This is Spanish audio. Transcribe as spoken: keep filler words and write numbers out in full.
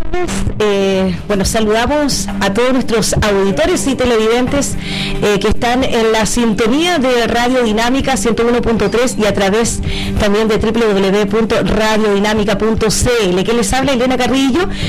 Eh, bueno, saludamos a todos nuestros auditores y televidentes eh, que están en la sintonía de Radio Dinámica ciento uno punto tres y a través también de doble u doble u doble u punto radio dinámica punto c l. Que les habla Elena Carrillo